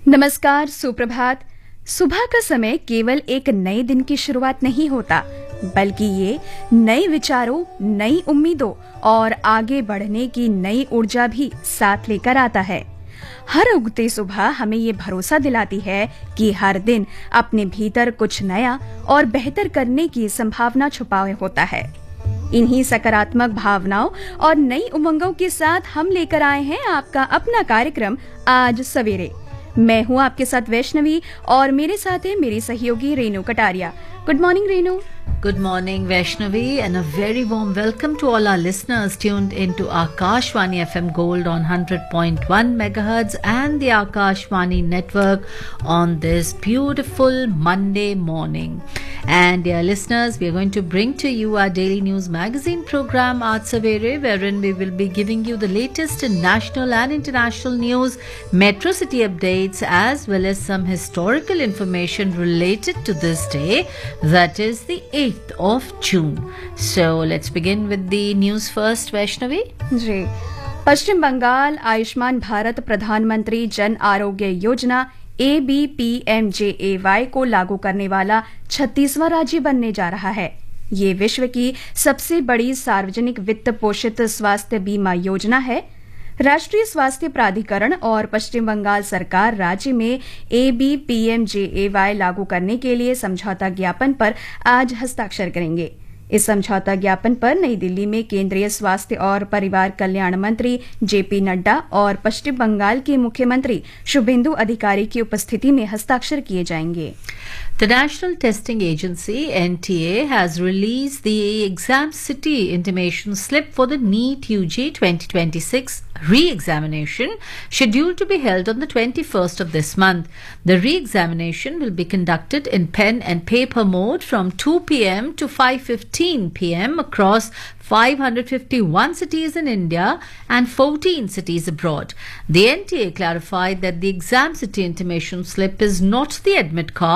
नमस्कार, सुप्रभात। सुबह का समय केवल एक नए दिन की शुरुआत नहीं होता, बल्कि ये नए विचारों, नई उम्मीदों और आगे बढ़ने की नई ऊर्जा भी साथ लेकर आता है। हर उगती सुबह हमें ये भरोसा दिलाती है कि हर दिन अपने भीतर कुछ नया और बेहतर करने की संभावना छुपाए होता है। इन्हीं सकारात्मक भावनाओं और नई उमंगों के साथ हम लेकर आए हैं आपका अपना कार्यक्रम आज सवेरे। मैं हूं आपके साथ वैष्णवी और मेरे साथ है मेरी सहयोगी Renu Kataria. Good morning Renu. Good morning, Vaishnavi, and a very warm welcome to all our listeners tuned into Akashvani FM Gold on 100.1 megahertz and the Akashvani network on this beautiful Monday morning. And dear listeners, we are going to bring to you our daily news magazine program Aaj Savere, wherein we will be giving you the latest in national and international news, metro city updates, as well as some historical information related to this day, that is the 8th of June. So let's begin with the news first, Vaishnavi. जी, पश्चिम बंगाल आयुष्मान भारत प्रधानमंत्री Jan Arogya Yojana ABPMJAY को लागू करने वाला 36वां राज्य बनने जा रहा है। ये विश्व की सबसे बड़ी सार्वजनिक वित्त पोषित स्वास्थ्य बीमा योजना है। राष्ट्रीय स्वास्थ्य प्राधिकरण और पश्चिम बंगाल सरकार राज्य में ABPMJAY लागू करने के लिए समझौता ज्ञापन पर आज हस्ताक्षर करेंगे। इस समझौता ज्ञापन पर नई दिल्ली में केंद्रीय स्वास्थ्य और परिवार कल्याण मंत्री JP नड्डा और पश्चिम बंगाल के मुख्यमंत्री शुभेंदु अधिकारी की उपस्थिति में हस्ताक्षर किए जाएंगे। The National Testing Agency NTA has released the exam city intimation slip for the NEET UG 2026 re-examination scheduled to be held on the 21st of this month. The re-examination will be conducted in pen and paper mode from 2 p.m. to 5:15 p.m. across 551 cities in India and 14 cities abroad. The NTA clarified that the exam city intimation slip is not the admit card